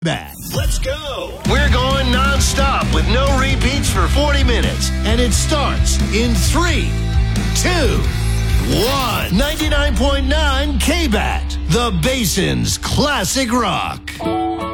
Back. Let's go. We're going non-stop with no repeats for 40 minutes. And it starts in 3, 2, 1. 99.9 KBAT, the Basin's classic rock.